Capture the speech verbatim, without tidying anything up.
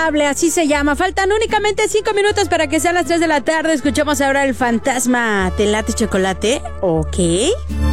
Inolvidable, así se llama. Faltan únicamente cinco minutos para que sean las tres de la tarde. Escuchemos ahora El Fantasma. ¿Te late chocolate? Ok.